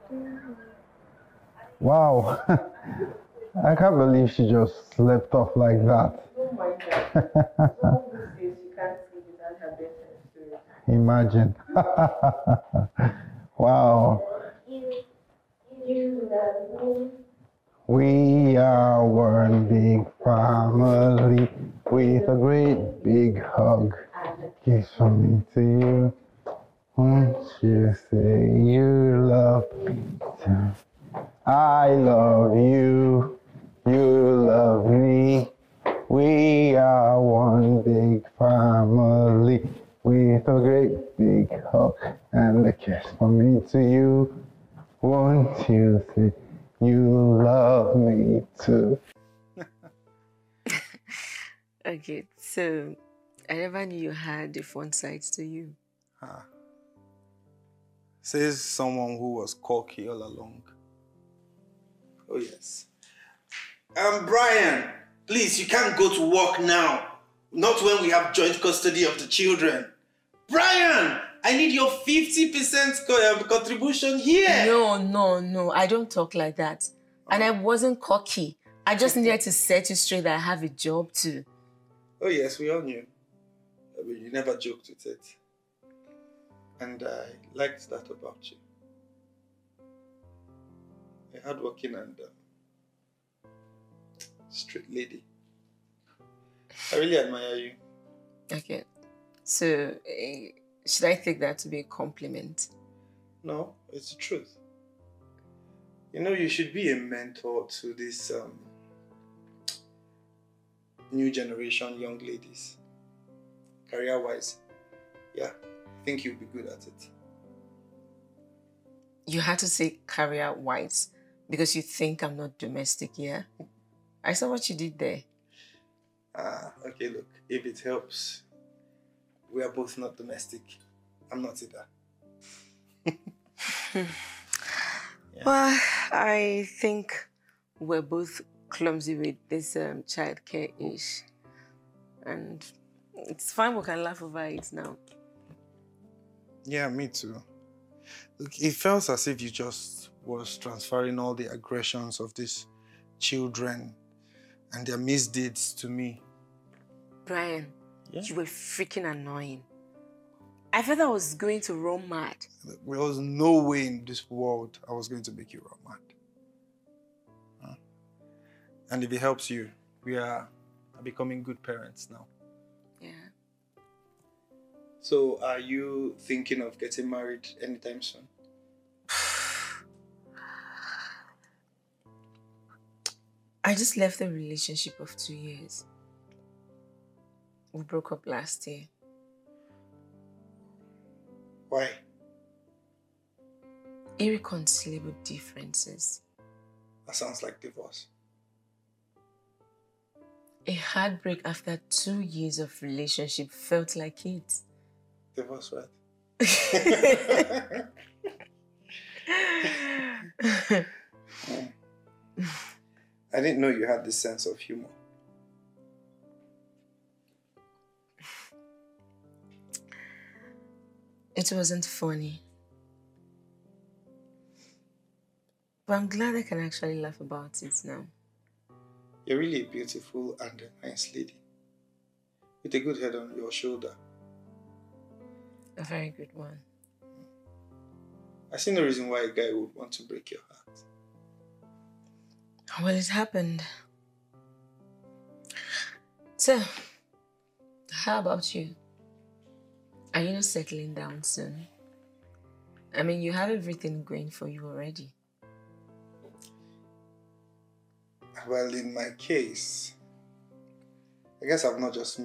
Wow. I can't believe she just slept off like that. Don't mind that. Someone who says she can't sleep without her bedtime story. Imagine. Wow. You love me. We are one big family with a great big hug. Kiss from me to you. Won't you say you love me too? I love you. You love me. We are one big family with a great big hug and a kiss from me to you. Won't you say you love me too? Okay, so I never knew you had different sides to you. Says someone who was cocky all along. Oh, yes. Brian, please, you can't go to work now. Not when we have joint custody of the children. Brian, I need your 50% contribution here. No. I don't talk like that. And I wasn't cocky. I just needed to set you straight that I have a job too. Oh, yes, we all knew. I mean, you never joked with it. And I liked that about you. You're hardworking and straight lady. I really admire you. Okay, so should I take that to be a compliment? No, it's the truth. You know, you should be a mentor to this new generation young ladies. Career-wise, yeah, I think you'll be good at it. You had to say career-wise because you think I'm not domestic, yeah? I saw what you did there. Okay, look, if it helps, we are both not domestic. I'm not either. Yeah. Well, I think we're both clumsy with this childcare-ish. And it's fine, we can laugh over it now. Yeah, me too. Look, it felt as if you just was transferring all the aggressions of these children and their misdeeds to me. Brian, yeah? You were freaking annoying. I felt I was going to run mad. There was no way in this world I was going to make you run mad. Huh? And if it helps you, we are becoming good parents now. Yeah. So, are you thinking of getting married anytime soon? I just left a relationship of 2 years. We broke up last year. Why? Irreconcilable differences. That sounds like divorce. A heartbreak after 2 years of relationship felt like it. Divorce, right? I didn't know you had this sense of humor. It wasn't funny. But I'm glad I can actually laugh about it now. You're really a beautiful and a nice lady. With a good head on your shoulder. A very good one. I see no reason why a guy would want to break your heart. Well, it happened. So, how about you? Are you not settling down soon? I mean, you have everything going for you already. Well, in my case, I guess I've not just